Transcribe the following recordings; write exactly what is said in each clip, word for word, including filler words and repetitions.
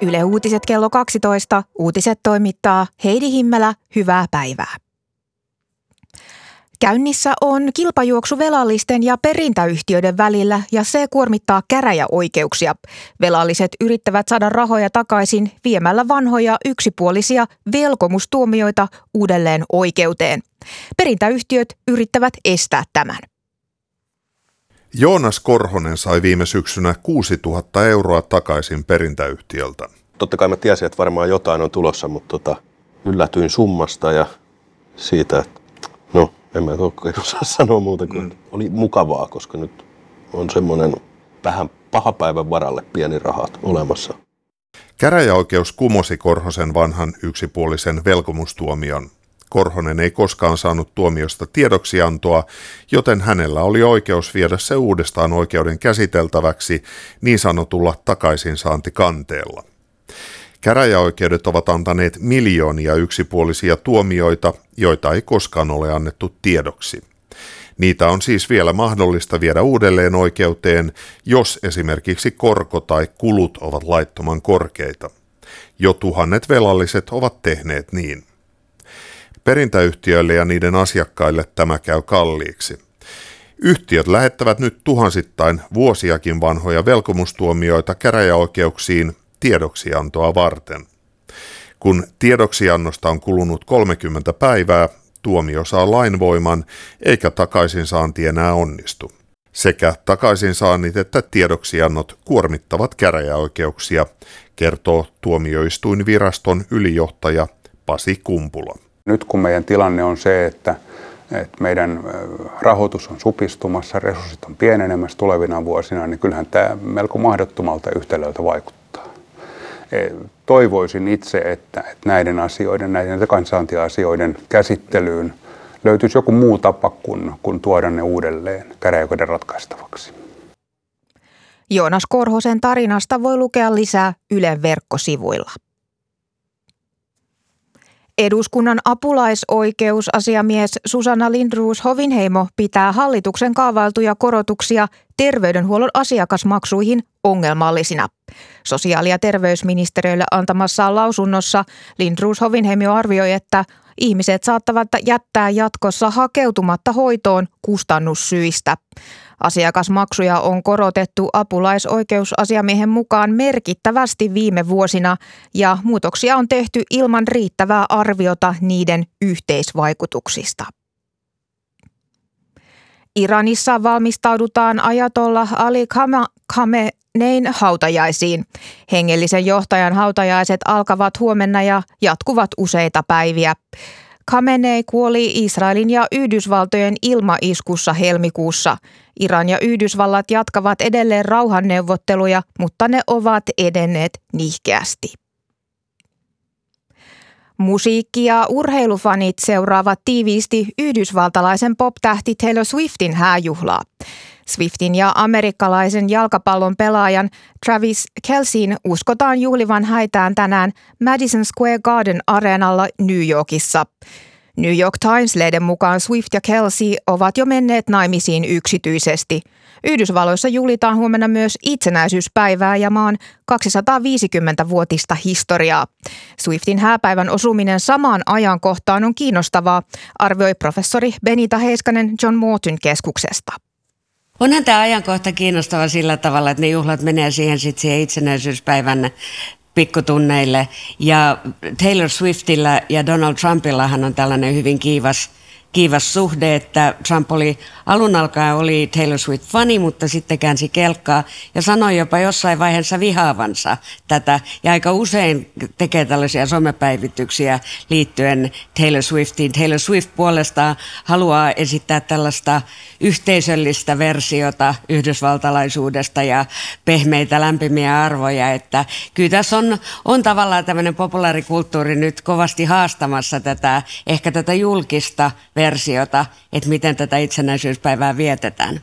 Yle Uutiset kello kaksitoista. Uutiset toimittaa Heidi Himmelä. Hyvää päivää. Käynnissä on kilpajuoksu velallisten ja perintäyhtiöiden välillä ja se kuormittaa käräjäoikeuksia. Velalliset yrittävät saada rahoja takaisin viemällä vanhoja yksipuolisia velkomustuomioita uudelleen oikeuteen. Perintäyhtiöt yrittävät estää tämän. Joonas Korhonen sai viime syksynä kuusituhatta euroa takaisin perintäyhtiöltä. Totta kai mä tiesin, että varmaan jotain on tulossa, mutta tota, yllätyin summasta ja siitä, että no en mä oikein osaa sanoa muuta kuin, että oli mukavaa, koska nyt on semmoinen vähän paha päivän varalle pieni rahat olemassa. Käräjäoikeus kumosi Korhosen vanhan yksipuolisen velkomustuomion. Korhonen ei koskaan saanut tuomiosta tiedoksiantoa, joten hänellä oli oikeus viedä se uudestaan oikeuden käsiteltäväksi niin sanotulla takaisinsaantikanteella. Käräjäoikeudet ovat antaneet miljoonia yksipuolisia tuomioita, joita ei koskaan ole annettu tiedoksi. Niitä on siis vielä mahdollista viedä uudelleen oikeuteen, jos esimerkiksi korko tai kulut ovat laittoman korkeita. Jo tuhannet velalliset ovat tehneet niin. Perintäyhtiöille ja niiden asiakkaille tämä käy kalliiksi. Yhtiöt lähettävät nyt tuhansittain vuosiakin vanhoja velkomustuomioita käräjäoikeuksiin tiedoksiantoa varten. Kun tiedoksiannosta on kulunut kolmekymmentä päivää, tuomio saa lainvoiman eikä takaisinsaanti enää onnistu. Sekä takaisinsaannit että tiedoksiannot kuormittavat käräjäoikeuksia, kertoo tuomioistuinviraston ylijohtaja Pasi Kumpula. Nyt kun meidän tilanne on se, että, että meidän rahoitus on supistumassa, resurssit on pienenemässä tulevina vuosina, niin kyllähän tämä melko mahdottomalta yhtälöltä vaikuttaa. Toivoisin itse, että, että näiden asioiden, näiden takaisinsaantiasioiden käsittelyyn löytyisi joku muu tapa kuin, kuin tuoda ne uudelleen käräjäoikeuden ratkaistavaksi. Joonas Korhosen tarinasta voi lukea lisää Ylen verkkosivuilla. Eduskunnan apulaisoikeusasiamies Susanna Lindroos-Hovinheimo pitää hallituksen kaavailtuja korotuksia terveydenhuollon asiakasmaksuihin ongelmallisina. Sosiaali- ja terveysministeriölle antamassaan lausunnossa Lindroos-Hovinheimo arvioi, että ihmiset saattavat jättää jatkossa hakeutumatta hoitoon kustannussyistä. Asiakasmaksuja on korotettu apulaisoikeusasiamiehen mukaan merkittävästi viime vuosina ja muutoksia on tehty ilman riittävää arviota niiden yhteisvaikutuksista. Iranissa valmistaudutaan ajatollah Ali Khamenein hautajaisiin. Hengellisen johtajan hautajaiset alkavat huomenna ja jatkuvat useita päiviä. Khamenei kuoli Israelin ja Yhdysvaltojen ilmaiskussa helmikuussa. Iran ja Yhdysvallat jatkavat edelleen rauhanneuvotteluja, mutta ne ovat edenneet nihkeästi. Musiikki- ja urheilufanit seuraavat tiiviisti yhdysvaltalaisen pop-tähti Taylor Swiftin hääjuhlaa. Swiftin ja amerikkalaisen jalkapallon pelaajan Travis Kelceyn uskotaan juhlivan häitään tänään Madison Square Garden -areenalla New Yorkissa. New York Times-lehden mukaan Swift ja Kelce ovat jo menneet naimisiin yksityisesti. Yhdysvalloissa juhlitaan huomenna myös itsenäisyyspäivää ja maan kaksisataaviisikymmentävuotista historiaa. Swiftin hääpäivän osuminen samaan ajankohtaan on kiinnostavaa, arvioi professori Benita Heiskanen John Morton keskuksesta. Onhan tämä ajankohta kiinnostava sillä tavalla, että ne juhlat menee siihen sitten siihen itsenäisyyspäivän pikkutunneille. Ja Taylor Swiftillä ja Donald Trumpillahan on tällainen hyvin kiivas, kiivas suhde, että Trump oli alun alkaen oli Taylor Swift-fani, mutta sitten käänsi kelkkaa ja sanoi jopa jossain vaiheessa vihaavansa tätä. Ja aika usein tekee tällaisia somepäivityksiä liittyen Taylor Swiftiin. Taylor Swift puolestaan haluaa esittää tällaista yhteisöllistä versiota yhdysvaltalaisuudesta ja pehmeitä lämpimiä arvoja. Että kyllä tässä on, on tavallaan tämmöinen populaarikulttuuri nyt kovasti haastamassa tätä, ehkä tätä julkista versiota, että miten tätä itsenäisyyspäivää vietetään.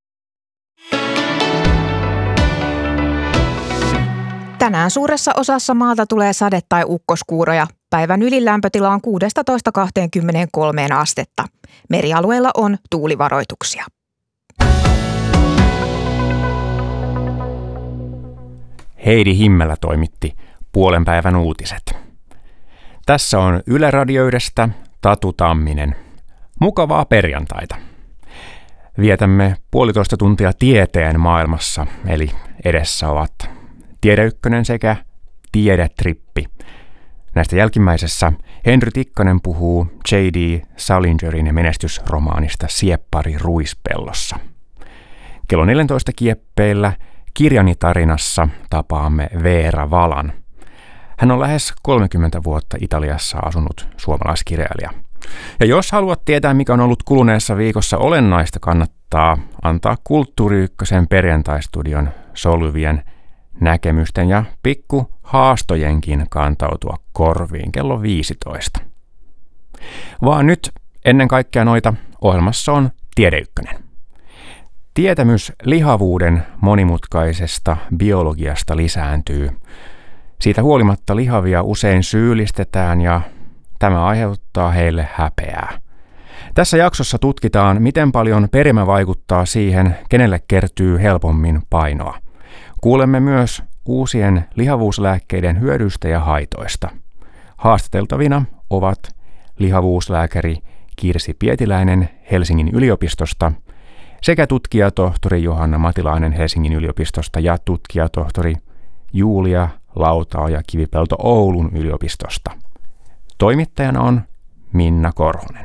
Tänään suuressa osassa maata tulee sade- tai ukkoskuuroja. Päivän ylilämpötila on kuusitoista kaksikymmentäkolme astetta. Merialueilla on tuulivaroituksia. Heidi Himmelä toimitti. puolen päivän uutiset. Tässä on Yle Radioyhdestä Tatu Tamminen. Mukavaa perjantaita. Vietämme puolitoista tuntia tieteen maailmassa, eli edessä ovat Tiede Ykkönen sekä Tiedetrippi. Näistä jälkimmäisessä Henry Tikkanen puhuu J D Salingerin menestysromaanista Sieppari ruispellossa. Kello neljätoista kieppeillä Kirjani tarinassa tapaamme Veera Valan. Hän on lähes kolmekymmentä vuotta Italiassa asunut suomalaiskirjailija. Ja jos haluat tietää, mikä on ollut kuluneessa viikossa olennaista, kannattaa antaa Kulttuuri Ykkösen perjantaistudion solvien näkemysten ja pikku haastojenkin kantautua korviin kello viisitoista. Vaan nyt ennen kaikkea noita ohjelmassa on Tiede Ykkönen. Tietämys lihavuuden monimutkaisesta biologiasta lisääntyy. Siitä huolimatta lihavia usein syyllistetään ja tämä aiheuttaa heille häpeää. Tässä jaksossa tutkitaan, miten paljon perimä vaikuttaa siihen, kenelle kertyy helpommin painoa. Kuulemme myös uusien lihavuuslääkkeiden hyödyistä ja haitoista. Haastateltavina ovat lihavuuslääkäri Kirsi Pietiläinen Helsingin yliopistosta sekä tutkijatohtori Johanna Matilainen Helsingin yliopistosta ja tutkijatohtori Julia Lautaoja Kivipelto Oulun yliopistosta. Toimittajana on Minna Korhonen.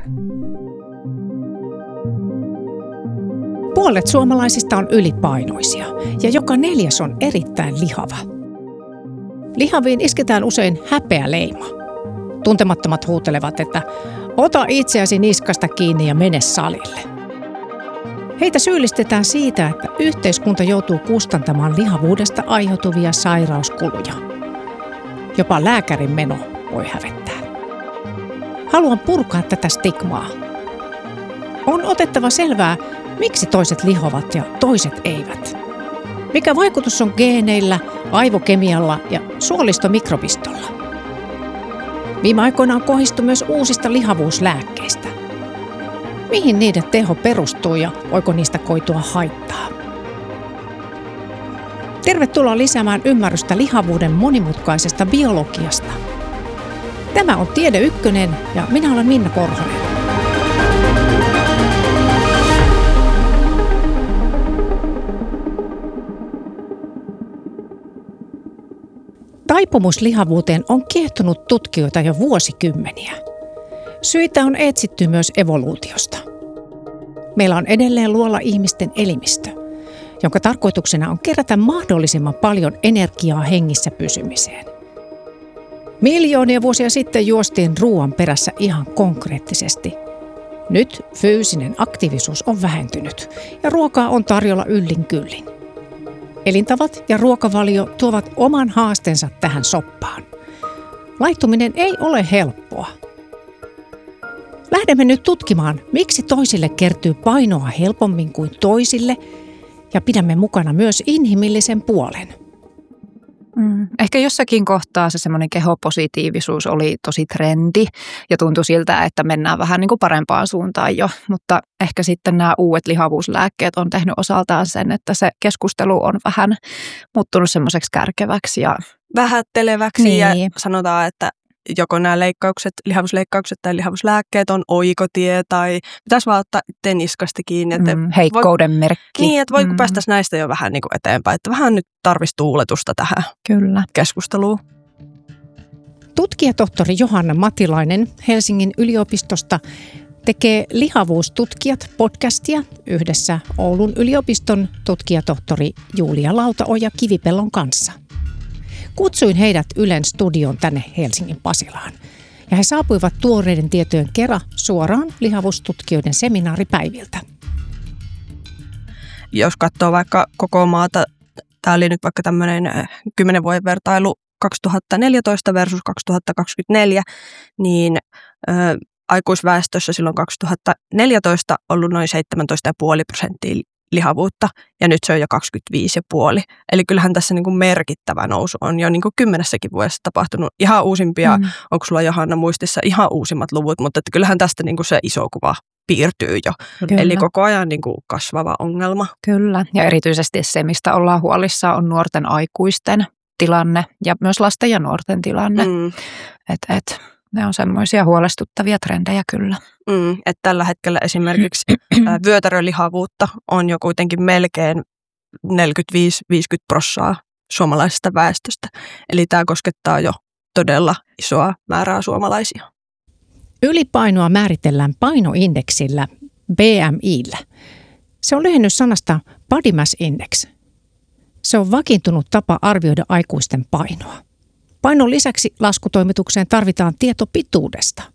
Puolet suomalaisista on ylipainoisia ja joka neljäs on erittäin lihava. Lihaviin isketään usein häpeäleima. Tuntemattomat huutelevat, että ota itseäsi niskasta kiinni ja mene salille. Heitä syyllistetään siitä, että yhteiskunta joutuu kustantamaan lihavuudesta aiheutuvia sairauskuluja. Jopa lääkärin meno voi hävettää. Haluan purkaa tätä stigmaa. On otettava selvää, miksi toiset lihovat ja toiset eivät. Mikä vaikutus on geeneillä, aivokemialla ja suolistomikrobistolla? Viime aikoina on kohistu myös uusista lihavuuslääkkeistä. Mihin niiden teho perustuu ja voiko niistä koitua haittaa? Tervetuloa lisäämään ymmärrystä lihavuuden monimutkaisesta biologiasta. Tämä on Tiede Ykkönen ja minä olen Minna Korhonen. Taipumus lihavuuteen on kiehtonut tutkijoita jo vuosikymmeniä. Syitä on etsitty myös evoluutiosta. Meillä on edelleen luolla ihmisten elimistö, jonka tarkoituksena on kerätä mahdollisimman paljon energiaa hengissä pysymiseen. Miljoonia vuosia sitten juostiin ruoan perässä ihan konkreettisesti. Nyt fyysinen aktiivisuus on vähentynyt ja ruokaa on tarjolla yllin kyllin. Elintavat ja ruokavalio tuovat oman haasteensa tähän soppaan. Laittuminen ei ole helppoa. Lähdemme nyt tutkimaan, miksi toisille kertyy painoa helpommin kuin toisille ja pidämme mukana myös inhimillisen puolen. Mm. Ehkä jossakin kohtaa se semmoinen kehopositiivisuus oli tosi trendi ja tuntui siltä, että mennään vähän niin kuin parempaan suuntaan jo, mutta ehkä sitten nämä uudet lihavuuslääkkeet on tehnyt osaltaan sen, että se keskustelu on vähän muuttunut semmoiseseksi kärkeväksi ja vähätteleväksi niin. Ja sanotaan, että joko nämä leikkaukset, lihavusleikkaukset tai lihavuslääkkeet on oikotie tai pitäisi vaan ottaa itse niskasta kiinni. Että mm, heikkouden voi, merkki. Niin, että voiko mm. päästäisiin näistä jo vähän niin kuin eteenpäin, että vähän nyt tarvitsisi tuuletusta tähän Kyllä. keskusteluun. Tutkijatohtori Johanna Matilainen Helsingin yliopistosta tekee Lihavuustutkijat podcastia yhdessä Oulun yliopiston tutkijatohtori Julia Lautaoja Kivipellon kanssa. Kutsuin heidät Ylen studioon tänne Helsingin Pasilaan ja he saapuivat tuoreiden tietojen kera suoraan lihavuustutkijoiden seminaaripäiviltä. Jos katsoo vaikka koko maata, tämä oli nyt vaikka tämmöinen kymmenen vuoden vertailu kaksituhattaneljätoista versus kaksituhattakaksikymmentäneljä, niin ö, aikuisväestössä silloin kaksituhattaneljätoista ollut noin seitsemäntoista pilkku viisi prosenttia lihavuutta ja nyt se on jo kaksikymmentäviisi pilkku viisi. Eli kyllähän tässä niin kuin merkittävä nousu on jo niin kuin kymmenessäkin vuodessa tapahtunut. Ihan uusimpia, mm. onko sulla Johanna muistissa ihan uusimmat luvut, mutta että kyllähän tästä niin kuin se iso kuva piirtyy jo. Kyllä. Eli koko ajan niin kuin kasvava ongelma. Kyllä, ja erityisesti se, mistä ollaan huolissaan, on nuorten aikuisten tilanne ja myös lasten ja nuorten tilanne. Mm. Et, et, ne on semmoisia huolestuttavia trendejä kyllä. Mm, että tällä hetkellä esimerkiksi vyötärölihavuutta on jo kuitenkin melkein neljäkymmentäviisi viisikymmentä prosenttia suomalaisesta väestöstä. Eli tämä koskettaa jo todella isoa määrää suomalaisia. Ylipainoa määritellään painoindeksillä B M I:llä. Se on lyhennys sanasta Body Mass Index. Se on vakiintunut tapa arvioida aikuisten painoa. Painon lisäksi laskutoimitukseen tarvitaan tieto pituudesta.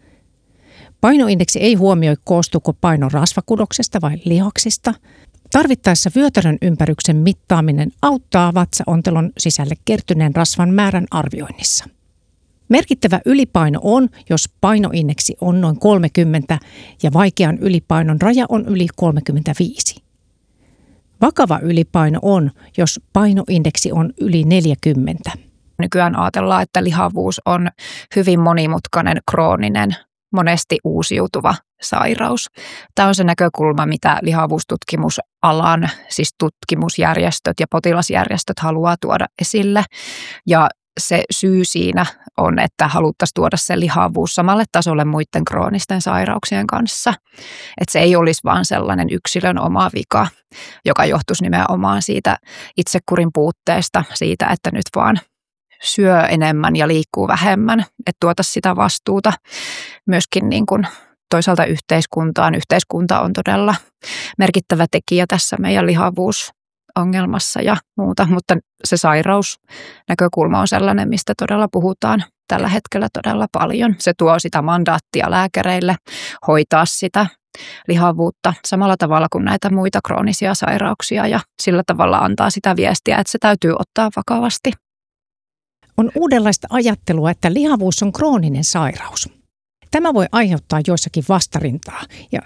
Painoindeksi ei huomioi, koostuuko paino rasvakudoksesta vai lihaksista. Tarvittaessa vyötärön ympäryksen mittaaminen auttaa vatsaontelon sisälle kertyneen rasvan määrän arvioinnissa. Merkittävä ylipaino on, jos painoindeksi on noin kolmekymmentä ja vaikean ylipainon raja on yli kolmekymmentäviisi. Vakava ylipaino on, jos painoindeksi on yli neljäkymmentä. Nykyään ajatellaan, että lihavuus on hyvin monimutkainen, krooninen, monesti uusiutuva sairaus. Tämä on se näkökulma, mitä lihavuustutkimusalan, siis tutkimusjärjestöt ja potilasjärjestöt haluaa tuoda esille. Ja se syy siinä on, että haluttaisiin tuoda se lihavuus samalle tasolle muiden kroonisten sairauksien kanssa. Että se ei olisi vaan sellainen yksilön oma vika, joka johtuisi nimenomaan siitä itsekurin puutteesta, siitä, että nyt vaan syö enemmän ja liikkuu vähemmän, että tuota sitä vastuuta myöskin niin kuin toisaalta yhteiskuntaan. Yhteiskunta on todella merkittävä tekijä tässä meidän lihavuusongelmassa ja muuta, mutta se sairausnäkökulma on sellainen, mistä todella puhutaan tällä hetkellä todella paljon. Se tuo sitä mandaattia lääkäreille hoitaa sitä lihavuutta samalla tavalla kuin näitä muita kroonisia sairauksia ja sillä tavalla antaa sitä viestiä, että se täytyy ottaa vakavasti. On uudenlaista ajattelua, että lihavuus on krooninen sairaus. Tämä voi aiheuttaa joissakin vastarintaa ja